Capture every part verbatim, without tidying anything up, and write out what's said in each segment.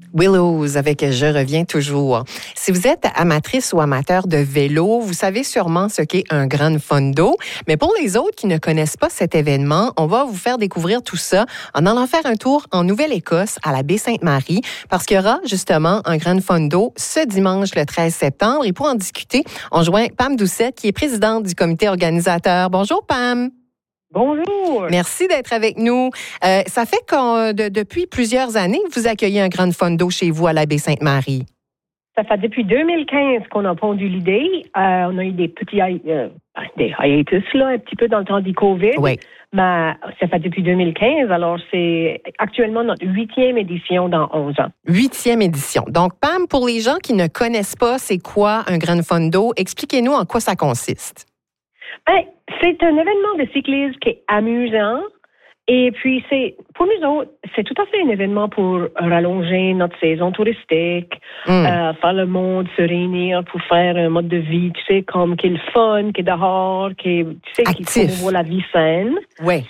Willows avec Je reviens toujours. Si vous êtes amatrice ou amateur de vélo, vous savez sûrement ce qu'est un Gran Fondo. Mais pour les autres qui ne connaissent pas cet événement, on va vous faire découvrir tout ça en allant faire un tour en Nouvelle-Écosse à la baie Sainte-Marie parce qu'il y aura justement un Gran Fondo ce dimanche le treize septembre. Et pour en discuter, on joint Pam Doucette qui est présidente du comité organisateur. Bonjour Pam. Bonjour. Merci d'être avec nous. Euh, ça fait que de, depuis plusieurs années que vous accueillez un Gran Fondo chez vous à la baie Sainte-Marie. Ça fait depuis deux mille quinze qu'on a pondu l'idée. Euh, on a eu des petits euh, des hiatus là, un petit peu dans le temps du COVID. Oui. Mais ça fait depuis deux mille quinze. Alors, c'est actuellement notre huitième édition dans onze ans. Huitième édition. Donc, Pam, pour les gens qui ne connaissent pas c'est quoi un Gran Fondo, expliquez-nous en quoi ça consiste. Ben, c'est un événement de cyclisme qui est amusant. Et puis, c'est pour nous autres, c'est tout à fait un événement pour rallonger notre saison touristique, mm. euh, faire le monde se réunir pour faire un mode de vie, tu sais, comme qui est le fun, qui est dehors, qui est, tu sais, actif, qui promouvoit la vie saine. Oui.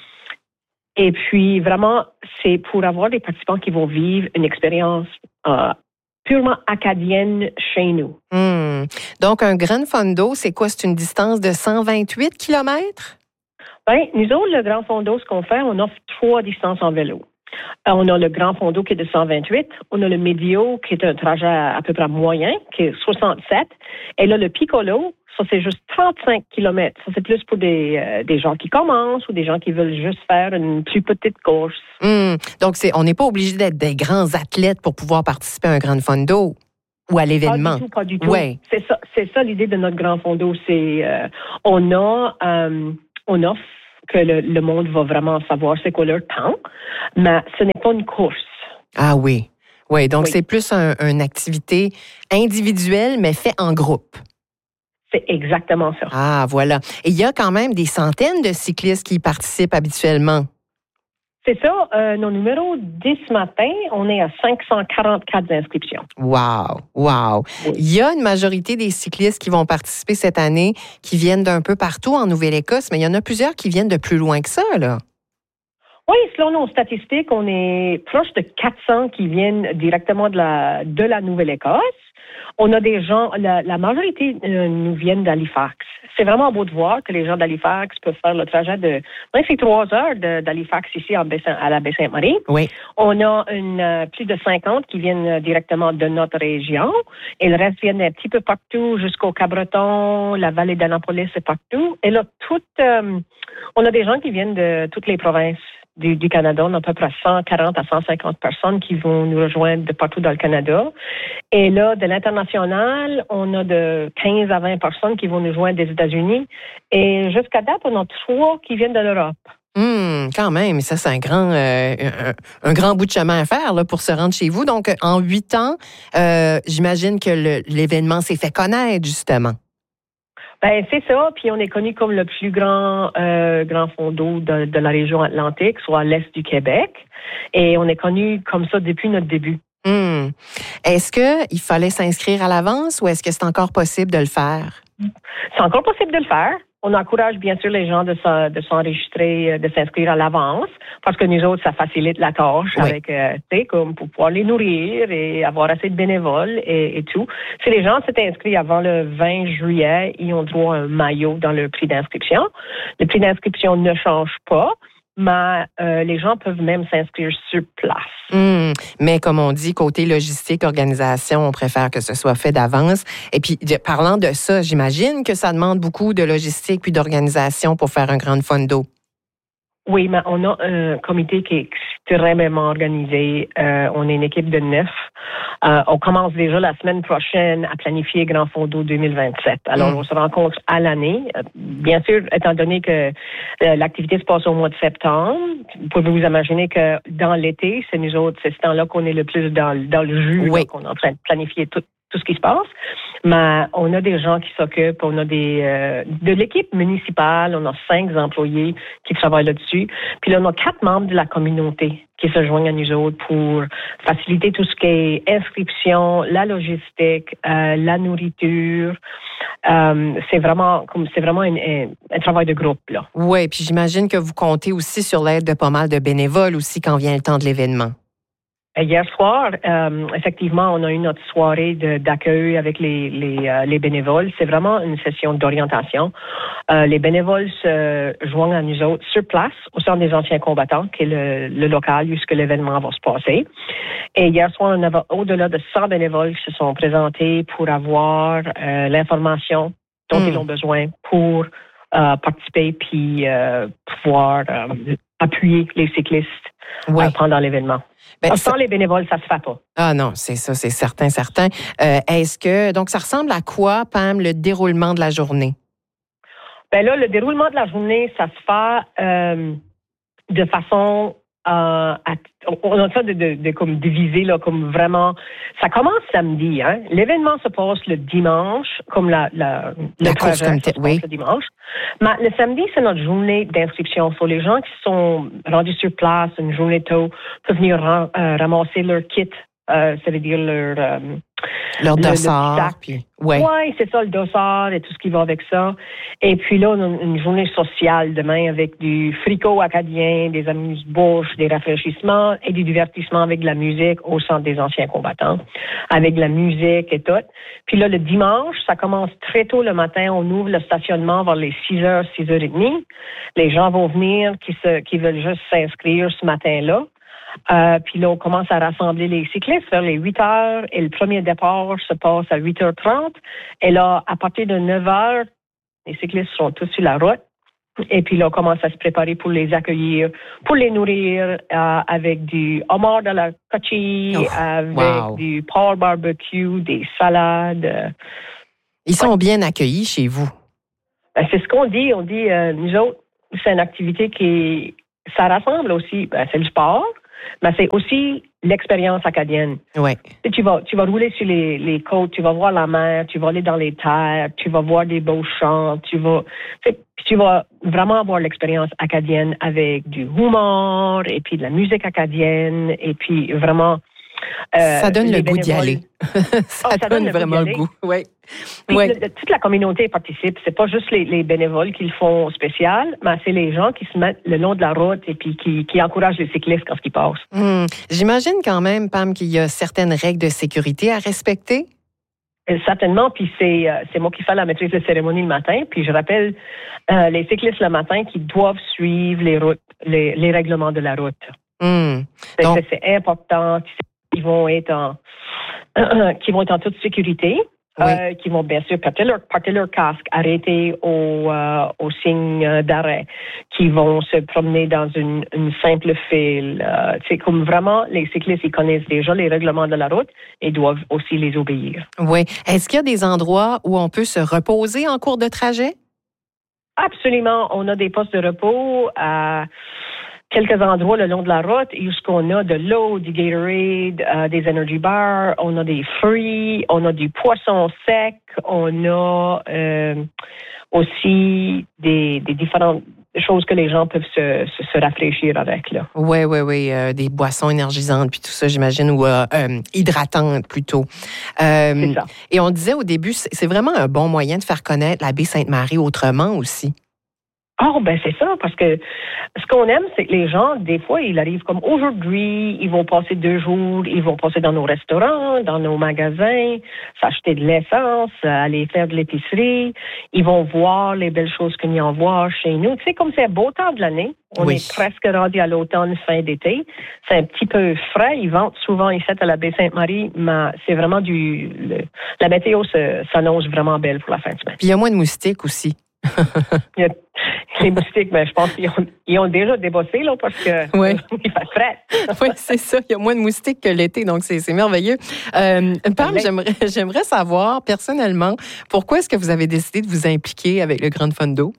Et puis, vraiment, c'est pour avoir des participants qui vont vivre une expérience euh, purement acadienne chez nous. Mm. Donc, un Gran Fondo, c'est quoi? C'est une distance de cent vingt-huit kilomètres? Bien, nous autres, le Grand Fondo, ce qu'on fait, on offre trois distances en vélo. Euh, on a le Grand Fondo qui est de cent vingt-huit. On a le Médio qui est un trajet à, à peu près moyen, qui est soixante-sept. Et là, le Piccolo, ça, c'est juste trente-cinq kilomètres. Ça, c'est plus pour des, euh, des gens qui commencent ou des gens qui veulent juste faire une plus petite course. Mmh. Donc, c'est, on n'est pas obligé d'être des grands athlètes pour pouvoir participer à un Grand Fondo ou à l'événement. Pas du tout, pas du tout. Ouais. C'est ça, c'est ça l'idée de notre Grand Fondo. C'est, euh, on a... Euh, on offre que le, le monde va vraiment savoir c'est quoi leur temps, mais ce n'est pas une course. Ah oui. Oui, donc oui. c'est plus un, une activité individuelle, mais faite en groupe. C'est exactement ça. Ah, voilà. Et il y a quand même des centaines de cyclistes qui y participent habituellement. C'est ça. Euh, nos numéros dix matin, on est à cinq cent quarante-quatre inscriptions. Wow! Wow! Oui. Il y a une majorité des cyclistes qui vont participer cette année qui viennent d'un peu partout en Nouvelle-Écosse, mais il y en a plusieurs qui viennent de plus loin que ça, là. Oui, selon nos statistiques, on est proche de quatre cents qui viennent directement de la, de la Nouvelle-Écosse. On a des gens, la, la majorité euh, nous viennent d'Halifax. C'est vraiment beau de voir que les gens d'Halifax peuvent faire le trajet de, ben, c'est trois heures de, d'Halifax ici en baie, à la baie Sainte-Marie. Oui. On a une, euh, plus de cinquante qui viennent directement de notre région. Et le reste viennent un petit peu partout, jusqu'au Cabreton, la vallée d'Annapolis et partout. Et là, tout, euh, on a des gens qui viennent de toutes les provinces. Du, du Canada. On a à peu près cent quarante à cent cinquante personnes qui vont nous rejoindre de partout dans le Canada. Et là, de l'international, on a de quinze à vingt personnes qui vont nous joindre des États-Unis. Et jusqu'à date, on a trois qui viennent de l'Europe. Hum, quand même, ça, c'est un grand, euh, un, un grand bout de chemin à faire là, pour se rendre chez vous. Donc, en huit ans, euh, j'imagine que le, l'événement s'est fait connaître, justement. Ben c'est ça, puis on est connu comme le plus grand euh, grand fondo de, de la région Atlantique, soit à l'est du Québec, et on est connu comme ça depuis notre début. Hum. Est-ce que il fallait s'inscrire à l'avance ou est-ce que c'est encore possible de le faire? C'est encore possible de le faire. On encourage bien sûr les gens de, de s'enregistrer, de s'inscrire à l'avance, parce que nous autres, ça facilite la tâche oui. avec, euh, tu sais, comme pour pouvoir les nourrir et avoir assez de bénévoles et, et tout. Si les gens s'étaient inscrits avant le vingt juillet, ils ont droit à un maillot dans le prix d'inscription. Le prix d'inscription ne change pas, mais euh, les gens peuvent même s'inscrire sur place. Mmh, mais comme on dit, côté logistique, organisation, on préfère que ce soit fait d'avance. Et puis, de, parlant de ça, j'imagine que ça demande beaucoup de logistique puis d'organisation pour faire un Grand Fondo. Oui, mais on a un comité qui est extrêmement organisé. Euh, on est une équipe de neuf. Euh, on commence déjà la semaine prochaine à planifier Grand Fondo deux mille vingt-sept. Alors, mmh. on se rencontre à l'année. Bien sûr, étant donné que euh, l'activité se passe au mois de septembre, vous pouvez vous imaginer que dans l'été, c'est nous autres, c'est ce temps-là qu'on est le plus dans, dans le jus, oui. là, qu'on est en train de planifier tout. tout ce qui se passe, mais on a des gens qui s'occupent, on a des euh, de l'équipe municipale, on a cinq employés qui travaillent là-dessus, puis là, on a quatre membres de la communauté qui se joignent à nous autres pour faciliter tout ce qui est inscription, la logistique, euh, la nourriture. Euh, c'est vraiment comme c'est vraiment un, un, un travail de groupe, là. Oui, puis j'imagine que vous comptez aussi sur l'aide de pas mal de bénévoles aussi quand vient le temps de l'événement. Hier soir, euh, effectivement, on a eu notre soirée de, d'accueil avec les, les, euh, les bénévoles. C'est vraiment une session d'orientation. Euh, les bénévoles se joignent à nous autres sur place, au centre des anciens combattants, qui est le, le local où l'événement va se passer. Et hier soir, on avait au-delà de cent bénévoles qui se sont présentés pour avoir euh, l'information dont mmh. ils ont besoin pour euh, participer puis euh, pouvoir euh, appuyer les cyclistes oui. euh, pendant l'événement. Ben, sans ça... les bénévoles, ça se fait pas. Ah non, c'est ça, c'est certain, certain. Euh, est-ce que, donc, ça ressemble à quoi, Pam, le déroulement de la journée? Ben là, le déroulement de la journée, ça se fait euh, de façon euh, à, on a ça de, de, de comme diviser là, comme vraiment. Ça commence samedi, hein. L'événement se passe le dimanche, comme la la, la le course comme t- oui. le dimanche. Mais le samedi, c'est notre journée d'inscription. So, les gens qui sont rendus sur place une journée tôt peuvent venir ram- euh, ramasser leur kit. Euh, ça veut dire leur euh, leur le, dossard. Oui, ouais. ouais, c'est ça, le dossard et tout ce qui va avec ça. Et puis là, on a une journée sociale demain avec du fricot acadien, des amuse-bouches, des rafraîchissements et du divertissement avec de la musique au centre des anciens combattants, avec de la musique et tout. Puis là, le dimanche, ça commence très tôt le matin. On ouvre le stationnement vers les six heures, six heures trente. Les gens vont venir qui, se, qui veulent juste s'inscrire ce matin-là. Euh, puis là, on commence à rassembler les cyclistes vers les huit heures et le premier départ se passe à huit heures trente. Et là, à partir de neuf heures, les cyclistes sont tous sur la route. Et puis là, on commence à se préparer pour les accueillir, pour les nourrir euh, avec du homard de la cochille, oh, avec wow. du pork barbecue, des salades. Ils sont ouais. bien accueillis chez vous? Ben, c'est ce qu'on dit. On dit, euh, nous autres, c'est une activité qui, ça rassemble aussi, ben, c'est le sport. Mais c'est aussi l'expérience acadienne. Ouais. Tu vas, tu vas rouler sur les, les côtes, tu vas voir la mer, tu vas aller dans les terres, tu vas voir des beaux champs, tu vas, tu vas vraiment avoir l'expérience acadienne avec du humour et puis de la musique acadienne et puis vraiment. Euh, ça donne le goût d'y aller. ça, oh, ça donne, donne vraiment le goût. Oui. Oui. Le, toute la communauté participe. C'est pas juste les, les bénévoles qui le font spécial, mais c'est les gens qui se mettent le long de la route et puis qui, qui encouragent les cyclistes quand ils passent. Hum. J'imagine quand même, Pam, qu'il y a certaines règles de sécurité à respecter. Certainement, puis c'est, c'est moi qui fais la maîtrise de cérémonie le matin, puis je rappelle euh, les cyclistes le matin qui doivent suivre les routes, les, les règlements de la route. Hum. C'est, Donc... c'est, c'est important. Ils vont être en, euh, qui vont être en toute sécurité, oui. euh, qui vont bien sûr porter leur, porter leur casque, arrêter au, euh, au signe d'arrêt, qui vont se promener dans une, une simple file. Euh, c'est comme vraiment, les cyclistes, ils connaissent déjà les règlements de la route et doivent aussi les obéir. Oui. Est-ce qu'il y a des endroits où on peut se reposer en cours de trajet? Absolument. On a des postes de repos à quelques endroits le long de la route, où ce qu'on a de l'eau, du Gatorade, euh, des energy bars, on a des fruits, on a du poisson sec, on a euh, aussi des, des différentes choses que les gens peuvent se, se, se rafraîchir avec. Là. Oui, oui, oui, euh, des boissons énergisantes, puis tout ça, j'imagine, ou euh, euh, hydratantes plutôt. Euh, c'est ça. Et on disait au début, c'est, c'est vraiment un bon moyen de faire connaître la baie Sainte-Marie autrement aussi. Oh, ben c'est ça, parce que ce qu'on aime, c'est que les gens, des fois, ils arrivent comme aujourd'hui, ils vont passer deux jours, ils vont passer dans nos restaurants, dans nos magasins, s'acheter de l'essence, aller faire de l'épicerie, ils vont voir les belles choses qu'il y en voit chez nous. Tu sais, comme c'est un beau temps de l'année, on oui. est presque rendu à l'automne, fin d'été, c'est un petit peu frais, ils vendent souvent ici à la baie Sainte-Marie, mais c'est vraiment du... Le, la météo se, s'annonce vraiment belle pour la fin de semaine. Puis il y a moins de moustiques aussi. Il y a les moustiques, mais je pense qu'ils ont, ils ont déjà débossé là, parce que oui. il fait frais. Oui, c'est ça. Il y a moins de moustiques que l'été, donc c'est, c'est merveilleux. Euh, Pam, j'aimerais, j'aimerais savoir personnellement, pourquoi est-ce que vous avez décidé de vous impliquer avec le Grand Fondo?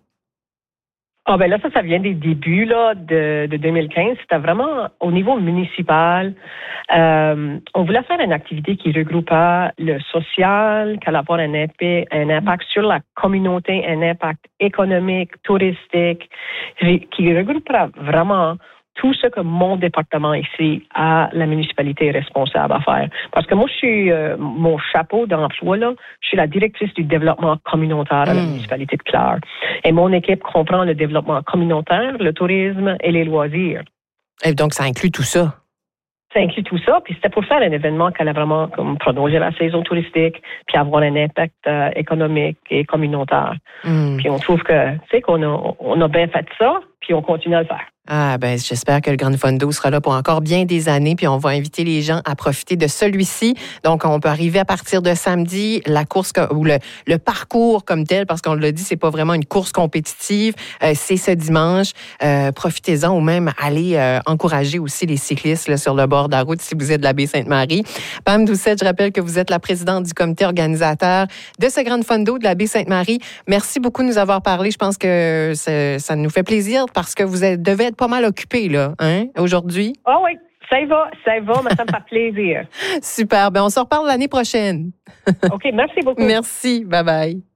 Ah ben là, ça, ça vient des débuts là, de, de deux mille quinze. C'était vraiment au niveau municipal. Euh, on voulait faire une activité qui regroupait le social, qui allait avoir un impact, un impact sur la communauté, un impact économique, touristique, qui regroupera vraiment tout ce que mon département ici à la municipalité est responsable à faire. Parce que moi, je suis, euh, mon chapeau d'emploi, là, je suis la directrice du développement communautaire à la mmh. municipalité de Clare. Et mon équipe comprend le développement communautaire, le tourisme et les loisirs. Et donc, ça inclut tout ça? ça inclut tout ça. Puis c'était pour faire un événement qui allait vraiment comme prolonger la saison touristique, puis avoir un impact euh, économique et communautaire. Mm. Puis on trouve que, tu sais, qu'on a, on a bien fait ça, puis on continue à le faire. Ah, ben, j'espère que le Grand Fondo sera là pour encore bien des années, puis on va inviter les gens à profiter de celui-ci. Donc, on peut arriver à partir de samedi, la course ou le, le parcours comme tel, parce qu'on l'a dit, c'est pas vraiment une course compétitive. Euh, c'est ce dimanche. Euh, profitez-en ou même allez euh, encourager aussi les cyclistes là, sur le bord de la route si vous êtes de la Baie-Sainte-Marie. Pam Doucette, je rappelle que vous êtes la présidente du comité organisateur de ce Grand Fondo de la Baie-Sainte-Marie. Merci beaucoup de nous avoir parlé. Je pense que ça nous fait plaisir parce que vous êtes, devez être pas mal occupé, là, hein, aujourd'hui. Ah oh oui, ça y va, ça y va, mais ça me fait plaisir. Super. Ben, on se reparle l'année prochaine. OK, merci beaucoup. Merci. Bye-bye.